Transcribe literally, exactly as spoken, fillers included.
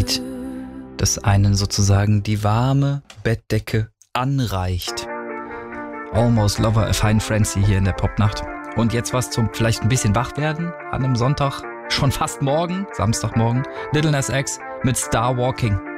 Lied, das einen sozusagen die warme Bettdecke anreicht. Almost Lover, A Fine Frenzy hier in der Popnacht. Und jetzt was zum vielleicht ein bisschen wach werden an einem Sonntag, schon fast morgen, Samstagmorgen. Lil Nas X mit Star Walking.